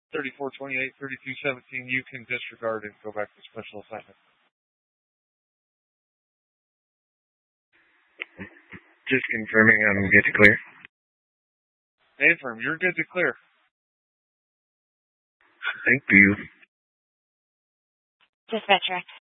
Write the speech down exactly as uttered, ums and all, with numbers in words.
thirty-four twenty-eight, thirty-two seventeen, you can disregard and go back to special assignment. Just confirming I'm good to clear. Confirm, you're good to clear. Thank you. Dispatcher,